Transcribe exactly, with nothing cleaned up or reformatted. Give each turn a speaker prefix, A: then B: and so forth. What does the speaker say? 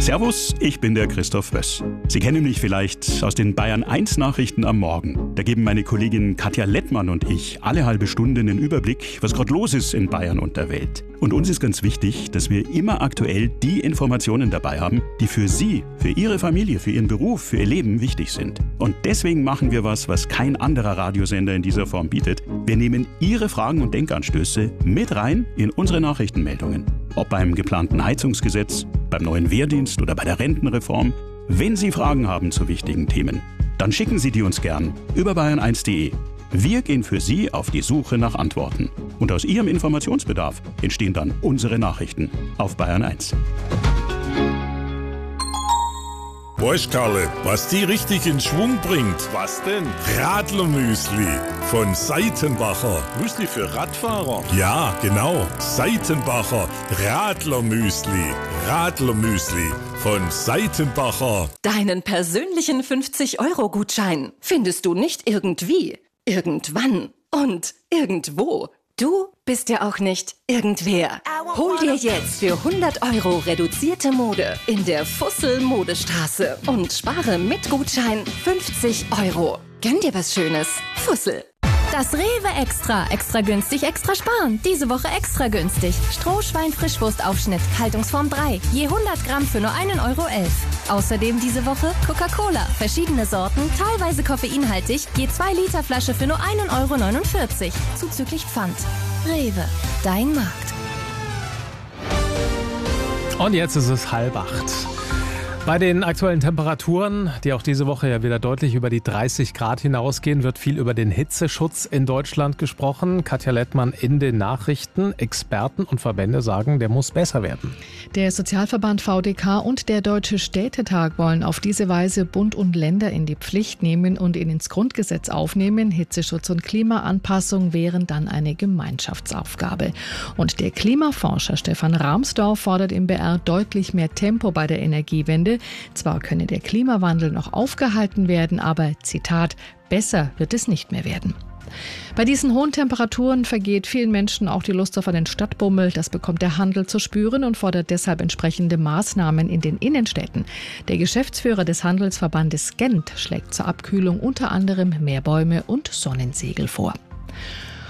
A: Servus, ich bin der Christoph Wöss. Sie kennen mich vielleicht aus den Bayern eins Nachrichten am Morgen. Da geben meine Kollegin Katja Lettmann und ich alle halbe Stunde einen Überblick, was gerade los ist in Bayern und der Welt. Und uns ist ganz wichtig, dass wir immer aktuell die Informationen dabei haben, die für Sie, für Ihre Familie, für Ihren Beruf, für Ihr Leben wichtig sind. Und deswegen machen wir was, was kein anderer Radiosender in dieser Form bietet. Wir nehmen Ihre Fragen und Denkanstöße mit rein in unsere Nachrichtenmeldungen. Ob beim geplanten Heizungsgesetz, beim neuen Wehrdienst oder bei der Rentenreform. Wenn Sie Fragen haben zu wichtigen Themen, dann schicken Sie die uns gern über bayern eins punkt de. Wir gehen für Sie auf die Suche nach Antworten. Und aus Ihrem Informationsbedarf entstehen dann unsere Nachrichten auf Bayern eins.
B: Weißt Karle, was die richtig in Schwung bringt?
C: Was denn?
B: Radlermüsli von Seitenbacher.
C: Müsli für Radfahrer?
B: Ja, genau. Seitenbacher Radlermüsli. Radlermüsli von Seitenbacher.
D: Deinen persönlichen fünfzig-Euro-Gutschein findest du nicht irgendwie, irgendwann und irgendwo. Du bist ja auch nicht irgendwer. Hol dir jetzt für hundert Euro reduzierte Mode in der Fussel Modestraße und spare mit Gutschein fünfzig Euro. Gönn dir was Schönes. Fussel.
E: Das Rewe Extra. Extra günstig, extra sparen. Diese Woche extra günstig. Strohschwein-Frischwurstaufschnitt, Haltungsform drei. Je hundert Gramm für nur einen Euro elf. Außerdem diese Woche Coca-Cola. Verschiedene Sorten, teilweise koffeinhaltig. Je zwei Liter Flasche für nur einen Euro neunundvierzig. Zuzüglich Pfand. Rewe. Dein Markt.
F: Und jetzt ist es halb acht. Bei den aktuellen Temperaturen, die auch diese Woche ja wieder deutlich über die dreißig Grad hinausgehen, wird viel über den Hitzeschutz in Deutschland gesprochen. Katja Lettmann in den Nachrichten. Experten und Verbände sagen, der muss besser werden.
G: Der Sozialverband V D K und der Deutsche Städtetag wollen auf diese Weise Bund und Länder in die Pflicht nehmen und ihn ins Grundgesetz aufnehmen. Hitzeschutz und Klimaanpassung wären dann eine Gemeinschaftsaufgabe. Und der Klimaforscher Stefan Rahmsdorf fordert im B R deutlich mehr Tempo bei der Energiewende. Zwar könne der Klimawandel noch aufgehalten werden, aber, Zitat, besser wird es nicht mehr werden. Bei diesen hohen Temperaturen vergeht vielen Menschen auch die Lust auf einen Stadtbummel. Das bekommt der Handel zu spüren und fordert deshalb entsprechende Maßnahmen in den Innenstädten. Der Geschäftsführer des Handelsverbandes Gent schlägt zur Abkühlung unter anderem mehr Bäume und Sonnensegel vor.